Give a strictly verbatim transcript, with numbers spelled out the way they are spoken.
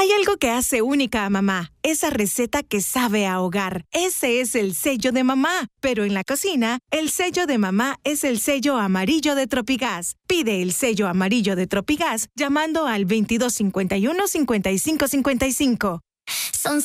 Hay algo que hace única a mamá, esa receta que sabe a hogar. Ese es el sello de mamá. Pero en la cocina, el sello de mamá es el sello amarillo de Tropigas. Pide el sello amarillo de Tropigas llamando al veintidós cincuenta y uno cincuenta y cinco cincuenta y cinco. Son